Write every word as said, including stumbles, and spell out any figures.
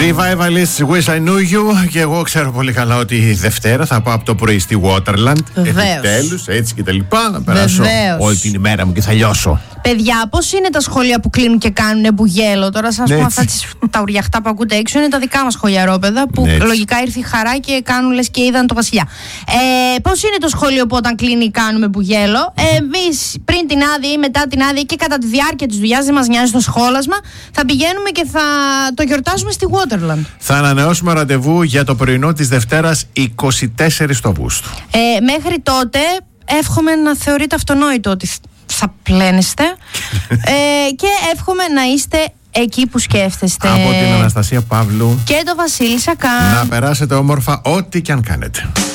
Revivalist, Wish I Knew You. Και εγώ ξέρω πολύ καλά ότι η Δευτέρα θα πάω από το πρωί στη Waterland. Επιτέλους, έτσι και τα λοιπά. Να περάσω Βεβαίως. όλη την ημέρα μου και θα λιώσω. Παιδιά, πώς είναι τα σχόλια που κλείνουν και κάνουν μπουγέλο? Τώρα, σας πούμε, αυτά τις, τα ουριαχτά που ακούτε έξω είναι τα δικά μας σχολιαρόπαιδα που έτσι. λογικά ήρθε η χαρά και κάνουν λες και είδαν το βασιλιά. Ε, πώς είναι το σχολείο που όταν κλείνει κάνουμε μπουγέλο? Ε, εμείς πριν την άδεια ή μετά την άδεια και κατά τη διάρκεια της δουλειάς, δεν μας νοιάζει το σχόλασμα, θα πηγαίνουμε και θα το γιορτάζουμε στη Waterland. Θα ανανεώσουμε ραντεβού για το πρωινό της Δευτέρας εικοστή τέταρτη του Αυγούστου. Ε, μέχρι τότε, εύχομαι να θεωρείτε αυτονόητο ότι θα πλένεστε ε, και εύχομαι να είστε εκεί που σκέφτεστε. Από την Αναστασία Παύλου και το Βασίλη Σακά. Να περάσετε όμορφα ό,τι και αν κάνετε.